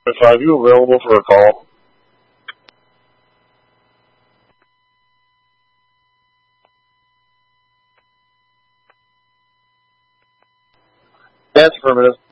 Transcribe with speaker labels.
Speaker 1: Are you available for a call? That's affirmative.